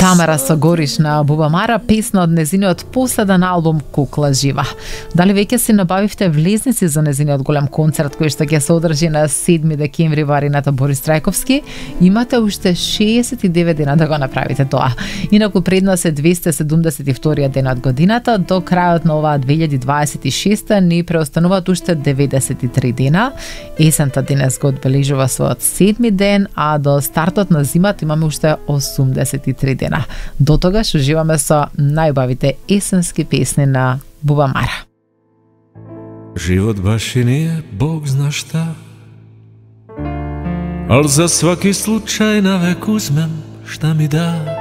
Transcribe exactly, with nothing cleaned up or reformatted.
Тамара Сагориш на Буба Мара, песна од незиниот последен албум Кукла жива. Дали веќе си набавивте влезници за незиниот голем концерт кој што ќе се одржи на седми декември во арената Борис Трајковски? Имате уште шеесет и девет дена да го направите тоа. Инаку пред нас е двесте седумдесет и вториот ден од годината, до крајот на оваа две илјади дваесет и шеста ни преостануваат уште деветдесет и три дена. Есента денес го одбележува својот седми ден, а до стартот на зимата имаме уште осумдесет и три дена. До тогаш уживаме со најубавите есенски песни на Буба Мара. Живот баш и не е Бог зна шта, ал за сваки случај навек узмем шта ми да.